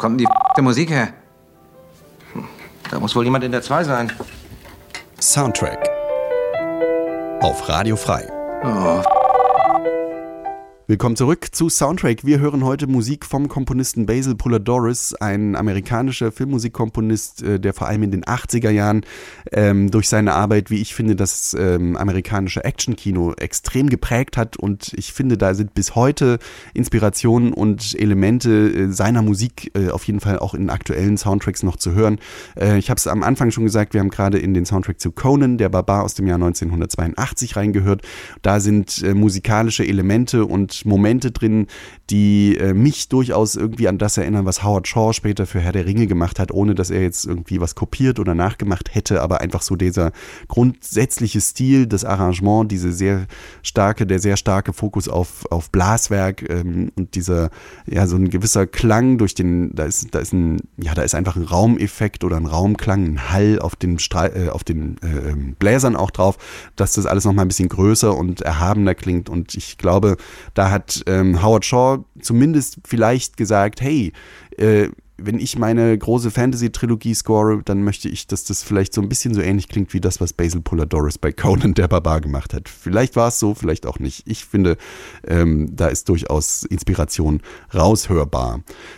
kommt denn die Musik her? Da muss wohl jemand in der 2 sein. Soundtrack auf Radio Frei. Oh, Willkommen zurück zu Soundtrack. Wir hören heute Musik vom Komponisten Basil Poledouris, ein amerikanischer Filmmusikkomponist, der vor allem in den 80er Jahren durch seine Arbeit, wie ich finde, das amerikanische Actionkino extrem geprägt hat. Und ich finde, da sind bis heute Inspirationen und Elemente seiner Musik auf jeden Fall auch in aktuellen Soundtracks noch zu hören. Ich habe es am Anfang schon gesagt, wir haben gerade in den Soundtrack zu Conan, der Barbar aus dem Jahr 1982 reingehört. Da sind musikalische Elemente und Momente drin, die mich durchaus irgendwie an das erinnern, was Howard Shore später für Herr der Ringe gemacht hat, ohne dass er jetzt irgendwie was kopiert oder nachgemacht hätte, aber einfach so dieser grundsätzliche Stil, das Arrangement, der sehr starke Fokus auf Blaswerk und dieser, ja, so ein gewisser Klang durch da ist einfach ein Raumeffekt oder ein Raumklang, ein Hall auf den Bläsern auch drauf, dass das alles nochmal ein bisschen größer und erhabener klingt, und ich glaube, da hat Howard Shore zumindest vielleicht gesagt, hey, wenn ich meine große Fantasy-Trilogie score, dann möchte ich, dass das vielleicht so ein bisschen so ähnlich klingt wie das, was Basil Poledouris bei Conan der Barbar gemacht hat. Vielleicht war es so, vielleicht auch nicht. Ich finde, da ist durchaus Inspiration raushörbar.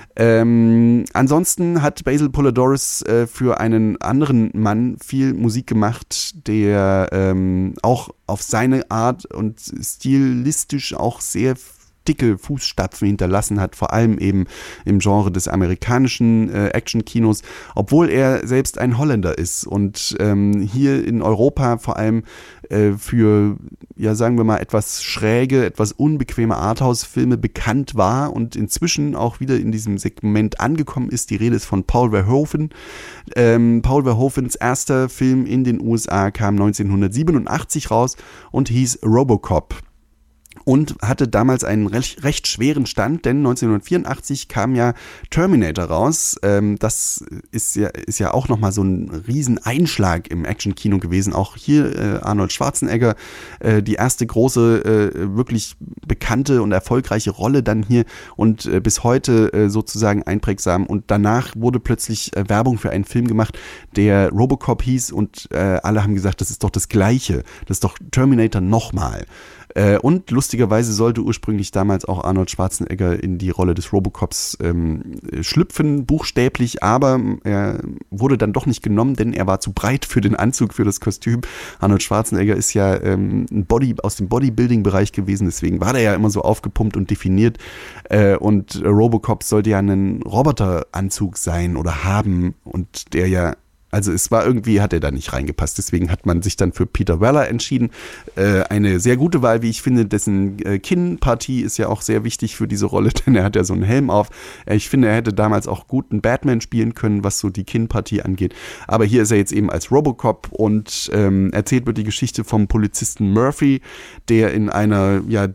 Ansonsten hat Basil Poledouris für einen anderen Mann viel Musik gemacht, der auch auf seine Art und stilistisch auch sehr dicke Fußstapfen hinterlassen hat, vor allem eben im Genre des amerikanischen Actionkinos, obwohl er selbst ein Holländer ist und hier in Europa vor allem für, ja, sagen wir mal, etwas schräge, etwas unbequeme Arthouse-Filme bekannt war und inzwischen auch wieder in diesem Segment angekommen ist. Die Rede ist von Paul Verhoeven. Paul Verhoevens erster Film in den USA kam 1987 raus und hieß Robocop. Und hatte damals einen recht schweren Stand, denn 1984 kam ja Terminator raus. Das ist ja auch nochmal so ein Rieseneinschlag im Actionkino gewesen. Auch hier Arnold Schwarzenegger, die erste große, wirklich bekannte und erfolgreiche Rolle dann hier und bis heute sozusagen einprägsam. Und danach wurde plötzlich Werbung für einen Film gemacht, der Robocop hieß, und alle haben gesagt, das ist doch das Gleiche. Das ist doch Terminator nochmal. Und lustigerweise sollte ursprünglich damals auch Arnold Schwarzenegger in die Rolle des Robocops schlüpfen, buchstäblich, aber er wurde dann doch nicht genommen, denn er war zu breit für den Anzug, für das Kostüm. Arnold Schwarzenegger ist ja aus dem Bodybuilding-Bereich gewesen, deswegen war der ja immer so aufgepumpt und definiert. Und Robocop sollte ja ein Roboteranzug sein oder haben, und der ja, also es war irgendwie, hat er da nicht reingepasst. Deswegen hat man sich dann für Peter Weller entschieden. Eine sehr gute Wahl, wie ich finde. Dessen Kinnpartie ist ja auch sehr wichtig für diese Rolle, denn er hat ja so einen Helm auf. Ich finde, er hätte damals auch gut einen Batman spielen können, was so die Kinnpartie angeht. Aber hier ist er jetzt eben als Robocop und erzählt wird die Geschichte vom Polizisten Murphy, der in einer, ja,